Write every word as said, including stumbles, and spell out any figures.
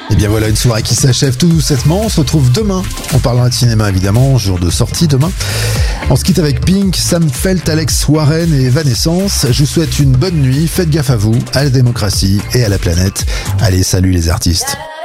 Et bien voilà, une soirée qui s'achève tout doucettement. On se retrouve demain. On parlera de cinéma évidemment, jour de sortie demain. On se quitte avec Pink, Sam Felt, Alex Warren et Evanescence. Je vous souhaite une bonne nuit. Faites gaffe à vous, à la démocratie et à la planète. Allez, salut les artistes.